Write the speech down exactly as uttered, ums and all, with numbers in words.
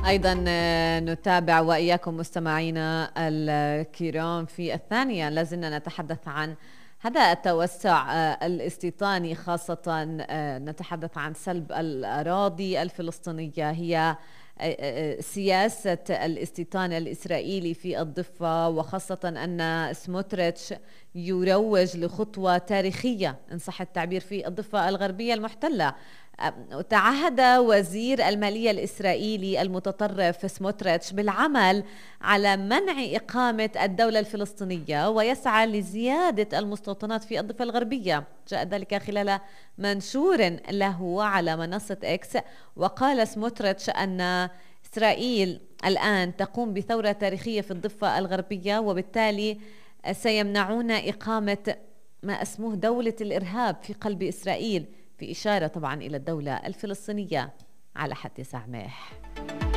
أيضا نتابع وإياكم مستمعينا الكرام في الثانية لازلنا نتحدث عن هذا التوسع الاستيطاني، خاصة نتحدث عن سلب الأراضي الفلسطينية. هي سياسة الاستيطان الإسرائيلي في الضفة، وخاصة أن سموتريتش يروج لخطوة تاريخية إن صح التعبير في الضفة الغربية المحتلة. تعهد وزير المالية الإسرائيلي المتطرف سموتريتش بالعمل على منع إقامة الدولة الفلسطينية، ويسعى لزيادة المستوطنات في الضفة الغربية. جاء ذلك خلال منشور له على منصة إكس. وقال سموتريتش أن إسرائيل الآن تقوم بثورة تاريخية في الضفة الغربية، وبالتالي سيمنعون إقامة ما اسموه دولة الإرهاب في قلب إسرائيل، في إشارة طبعا إلى الدولة الفلسطينية على حد سعماه.